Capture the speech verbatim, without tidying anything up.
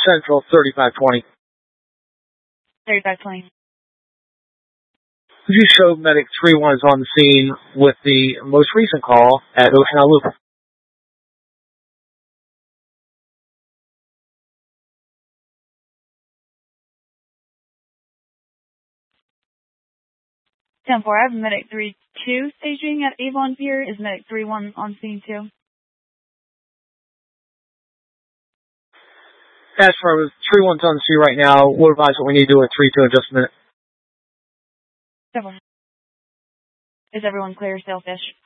Central, thirty-five twenty. thirty-five twenty. Could you show Medic three one is on the scene with the most recent call at Ocean Isle Loop? ten four, I have Medic three two staging at Avon Pier. Is Medic three one on scene too? As far as three one's on the scene right now, we'll advise what we need to do with three two in just a minute. ten four. Is everyone clear, Sailfish?